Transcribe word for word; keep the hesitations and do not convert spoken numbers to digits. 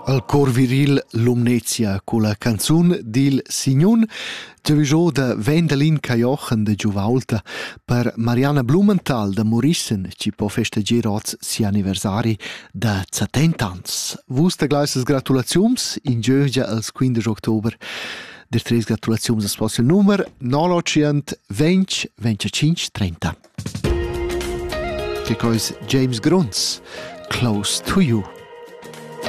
Al cor viril Lumnezia con la canzun dil Signun, giavisò da Wendelin Cajochen de Giuvaulta per Mariana Blumenthal de Morissen, ci può festegiare oggi si anniversari da settanta ans. Vus da gleises gratulaziums in Gioia als quindici ottober. Der tres gratulaziums as posso il numero nove otto venti venticinque trenta. Che cois James Grunz, Close to You.